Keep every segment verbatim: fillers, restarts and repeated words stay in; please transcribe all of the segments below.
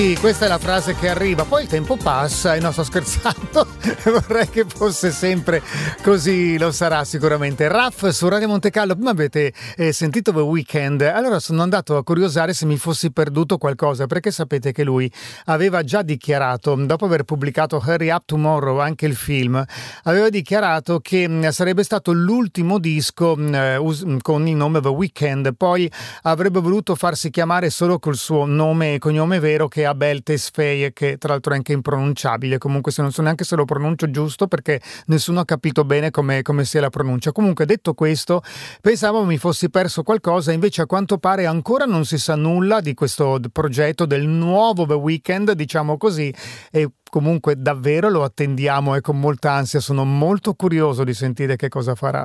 Questa è la frase che arriva, poi il tempo passa e non sto scherzando, vorrei che fosse sempre così, lo sarà sicuramente. Raff su Radio Monte Carlo, prima avete eh, sentito The Weeknd, allora sono andato a curiosare se mi fossi perduto qualcosa, perché sapete che lui aveva già dichiarato, dopo aver pubblicato Hurry Up Tomorrow, anche il film, aveva dichiarato che mh, sarebbe stato l'ultimo disco mh, us- con il nome The Weeknd, poi avrebbe voluto farsi chiamare solo col suo nome e cognome vero, che è Abel Tesfaye, che tra l'altro è anche impronunciabile, comunque se non so neanche se lo pronuncio giusto perché nessuno ha capito bene come, come sia la pronuncia. Comunque, detto questo, pensavo mi fossi perso qualcosa, invece a quanto pare ancora non si sa nulla di questo progetto del nuovo The Weeknd, diciamo così, e comunque davvero lo attendiamo e con molta ansia, sono molto curioso di sentire che cosa farà.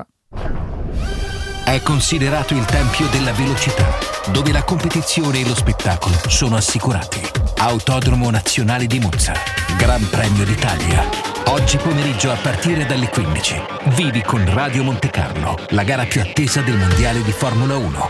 È considerato il tempio della velocità, dove la competizione e lo spettacolo sono assicurati. Autodromo Nazionale di Monza, Gran Premio d'Italia. Oggi pomeriggio a partire dalle quindici. Vivi con Radio Monte Carlo, la gara più attesa del mondiale di Formula uno.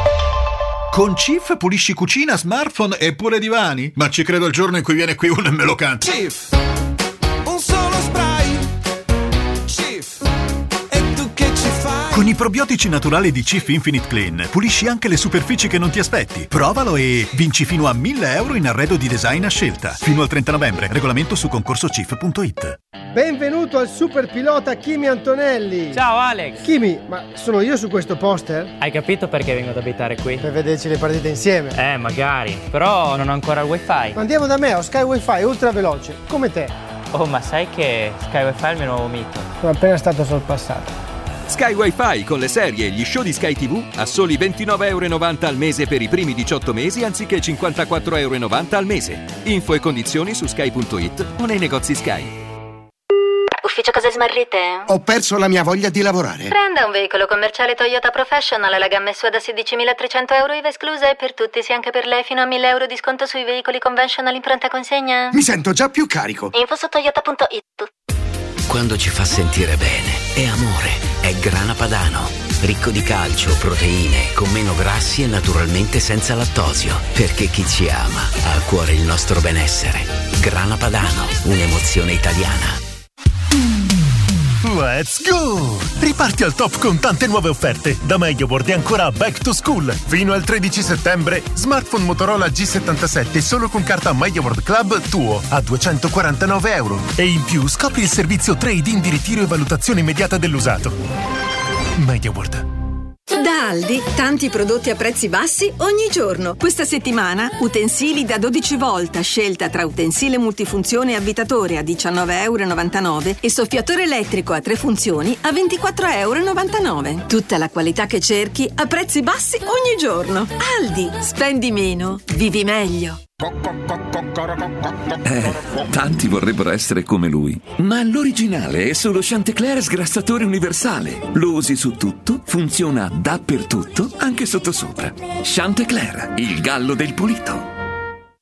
Con Cif pulisci cucina, smartphone e pure divani? Ma ci credo il giorno in cui viene qui uno e me lo canta. Cif, un solo spray. Cif, e tu che ci fai? Con i probiotici naturali di Cif Infinite Clean pulisci anche le superfici che non ti aspetti. Provalo e vinci fino a mille euro in arredo di design a scelta. Fino al trenta novembre. Regolamento su concorso cif punto it. Benvenuto al super pilota Kimi Antonelli. Ciao Alex. Kimi, ma sono io su questo poster? Hai capito perché vengo ad abitare qui? Per vederci le partite insieme. Eh, magari. Però non ho ancora il wifi. Andiamo da me, ho Sky Wi-Fi ultra veloce, come te. Oh, ma sai che Sky Wi-Fi è il mio nuovo mito? Sono appena stato sorpassato. Sky Wi-Fi con le serie e gli show di Sky tivù a soli ventinove virgola novanta euro al mese per i primi diciotto mesi anziché cinquantaquattro virgola novanta euro al mese. Info e condizioni su sky punto it o nei negozi Sky. Ufficio cose smarrite? Ho perso la mia voglia di lavorare. Prenda un veicolo commerciale Toyota Professional, la gamma S U A da sedicimilatrecento euro, I V A esclusa, e per tutti, sia anche per lei, fino a mille euro di sconto sui veicoli conventional in pronta consegna. Mi sento già più carico. Info su toyota punto it. Quando ci fa sentire bene, è amore, è Grana Padano. Ricco di calcio, proteine, con meno grassi e naturalmente senza lattosio. Perché chi ci ama ha a cuore il nostro benessere. Grana Padano, un'emozione italiana. Let's go! Riparti al top con tante nuove offerte. Da MediaWorld e ancora Back to School. Fino al tredici settembre, smartphone Motorola G settantasette solo con carta MediaWorld Club tuo a duecentoquarantanove euro. E in più scopri il servizio trade-in di ritiro e valutazione immediata dell'usato. MediaWorld. Da Aldi, tanti prodotti a prezzi bassi ogni giorno. Questa settimana, utensili da dodici volt, scelta tra utensile multifunzione e avvitatore a diciannove virgola novantanove euro e soffiatore elettrico a tre funzioni a ventiquattro virgola novantanove euro. Tutta la qualità che cerchi a prezzi bassi ogni giorno. Aldi, spendi meno, vivi meglio. Eh, tanti vorrebbero essere come lui, ma l'originale è solo Chantecler sgrassatore universale. Lo usi su tutto, funziona dappertutto, anche sottosopra. Chantecler, il gallo del pulito.